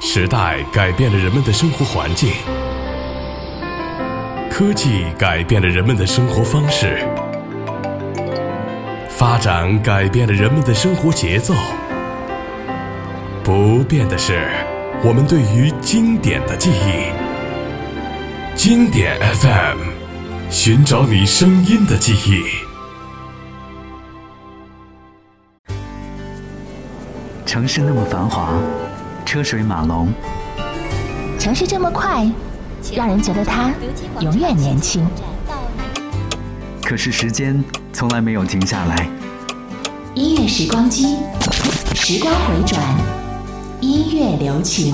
时代改变了人们的生活环境，科技改变了人们的生活方式，发展改变了人们的生活节奏。不变的是我们对于经典的记忆。经典 FM， 寻找你声音的记忆。 城市那么繁华，车水马龙， 城市这么快，让人觉得它永远年轻。 可是时间从来没有停下来。 音乐时光机，时光回转，音乐留情。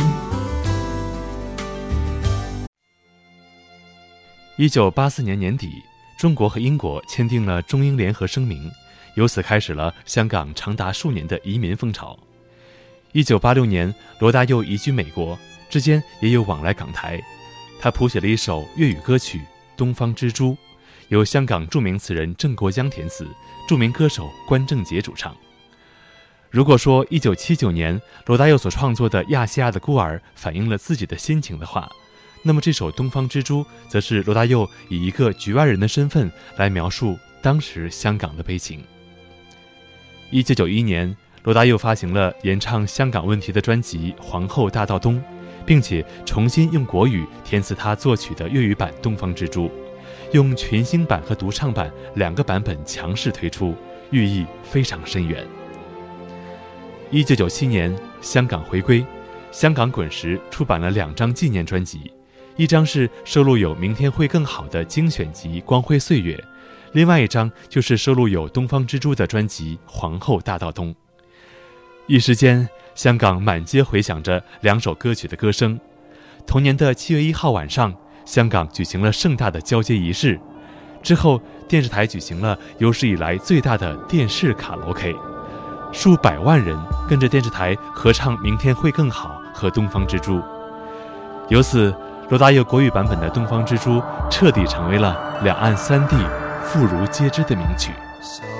1984年年底，中国和英国签订了中英联合声明，由此开始了香港长达数年的移民风潮。1986年，罗大佑移居美国，之间也有往来港台。他谱写了一首粤语歌曲《东方之珠》，由香港著名词人郑国江填词，著名歌手关正杰主唱。如果说1979年罗大佑所创作的《亚细亚的孤儿》反映了自己的心情的话，那么这首《东方之珠》则是罗大佑以一个局外人的身份来描述当时香港的悲情。1991年，罗大佑发行了演唱香港问题的专辑《皇后大道东》，并且重新用国语填词他作曲的粤语版《东方之珠》，用群星版和独唱版两个版本强势推出，寓意非常深远。1997年，香港回归，香港滚石出版了2张纪念专辑，一张是收录有《明天会更好》的精选集《光辉岁月》，另外一张就是收录有《东方之珠》的专辑《皇后大道东》。一时间，香港满街回响着2首歌曲的歌声。同年的7月1号晚上，香港举行了盛大的交接仪式，之后电视台举行了有史以来最大的电视卡拉 OK， 数百万人跟着电视台合唱《明天会更好》和《东方之珠》。由此，罗大佑国语版本的《东方之珠》彻底成为了两岸3地妇孺皆知的名曲。